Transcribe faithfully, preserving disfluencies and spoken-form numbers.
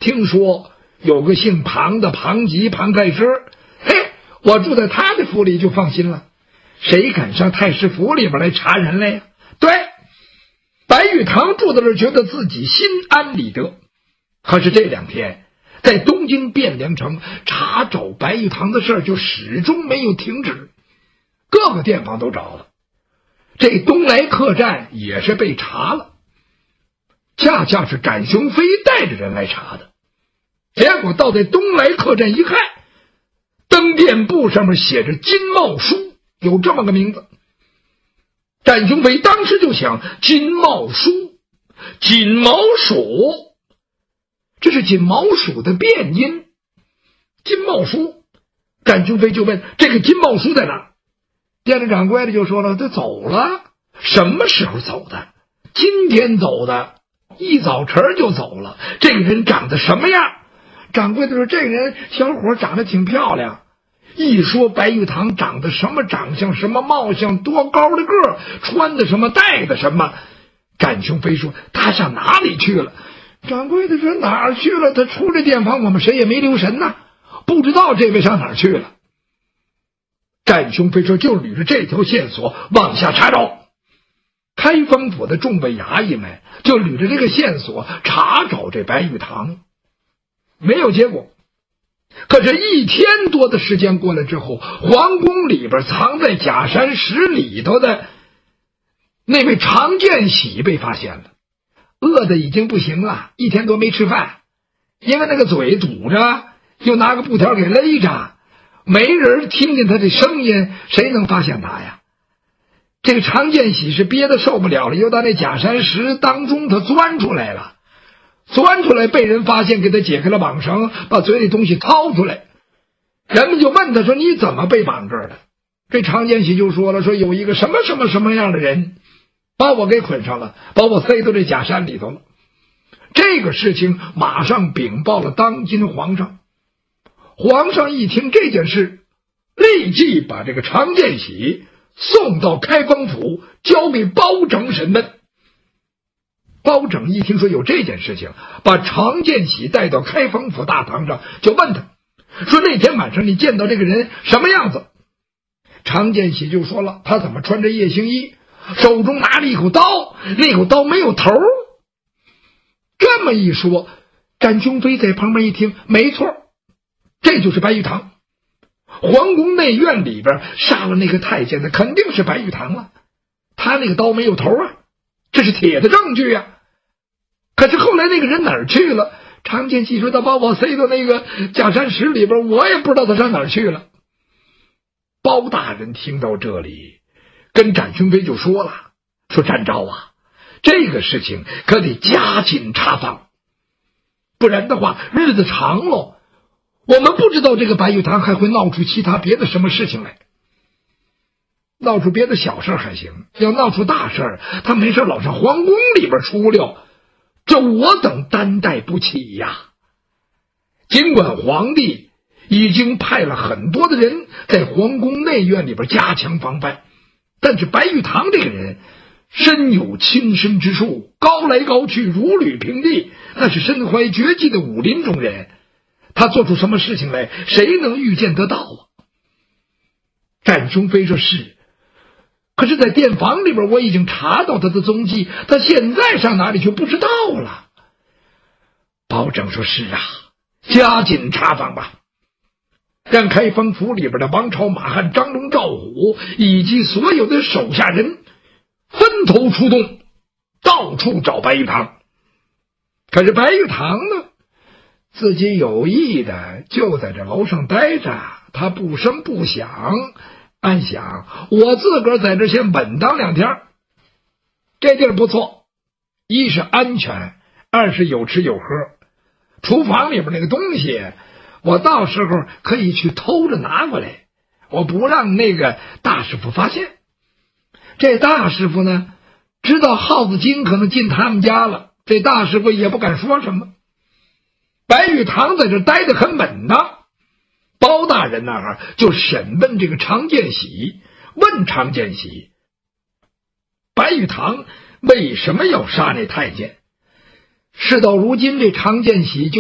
听说有个姓庞的庞吉庞太师，嘿，我住在他的府里就放心了，谁敢上太师府里边来查人来呀？对，白玉堂住在这儿，觉得自己心安理得。可是这两天在东京汴梁城查找白玉堂的事儿就始终没有停止，各个店房都找了，这东来客栈也是被查了，恰恰是展雄飞带着人来查的。结果到在东来客栈一看，登店簿上面写着金茂书，有这么个名字。展雄飞当时就想，金茂书，金毛鼠，这是金毛鼠的变音，金茂书。展雄飞就问，这个金茂书在哪儿？店里掌柜的就说了，他走了。什么时候走的？今天走的，一早晨就走了。这个人长得什么样？掌柜的说，这个人小伙长得挺漂亮。一说白玉堂长得什么长相，什么貌相，多高的个儿，穿的什么，戴的什么。展雄飞说，他上哪里去了？掌柜的说，哪儿去了？他出这店房，我们谁也没留神呐，不知道这位上哪儿去了。展雄飞说，就捋着这条线索往下查找。开封府的众位衙役们就捋着这个线索查找这白玉堂，没有结果。可是一天多的时间过来之后，皇宫里边藏在假山石里头的那位常见喜被发现了，饿得已经不行了，一天多没吃饭，因为那个嘴堵着，又拿个布条给勒着，没人听见他的声音，谁能发现他呀？这个常见喜是憋得受不了了，又到那假山石当中他钻出来了，钻出来被人发现，给他解开了绑绳，把嘴里东西掏出来。人们就问他说，你怎么被绑这儿的？这常见喜就说了，说有一个什么什么什么样的人把我给捆上了，把我塞到这假山里头了。这个事情马上禀报了当今皇上。皇上一听这件事，立即把这个常见喜送到开封府，交给包拯审问。包拯一听说有这件事情，把常见喜带到开封府大堂上，就问他说，那天晚上你见到这个人什么样子？常见喜就说了，他怎么穿着夜行衣，手中拿着一口刀，那口刀没有头。这么一说，展雄飞在旁边一听，没错，这就是白玉堂。皇宫内院里边杀了那个太监的肯定是白玉堂了，他那个刀没有头啊，这是铁的证据啊。可是后来那个人哪儿去了？常见喜说，他把我塞到那个假山石里边，我也不知道他上哪儿去了。包大人听到这里，跟展雄飞就说了，说展昭啊，这个事情可得加紧查访，不然的话日子长了，我们不知道这个白玉堂还会闹出其他别的什么事情来。闹出别的小事还行，要闹出大事，他没事老上皇宫里边出溜，这我等担待不起呀。尽管皇帝已经派了很多的人在皇宫内院里边加强防范，但是白玉堂这个人身有亲身之术，高来高去，如履平地，那是身怀绝技的武林中人，他做出什么事情来，谁能预见得到啊？展雄飞说，是，可是在店房里边我已经查到他的踪迹，他现在上哪里去不知道了。包拯说，是啊，加紧查访吧，让开封府里边的王朝、马汉、张龙、赵虎以及所有的手下人分头出动，到处找白玉堂。可是白玉堂呢，自己有意的就在这楼上待着，他不声不响，暗想，我自个儿在这先稳当两天，这地儿不错，一是安全，二是有吃有喝，厨房里边那个东西我到时候可以去偷着拿过来，我不让那个大师傅发现。这大师傅呢，知道耗子精可能进他们家了，这大师傅也不敢说什么。白玉堂在这待得很稳当，包大人那儿就审问这个常见喜，问常见喜，白玉堂为什么要杀那太监？事到如今，这常见喜就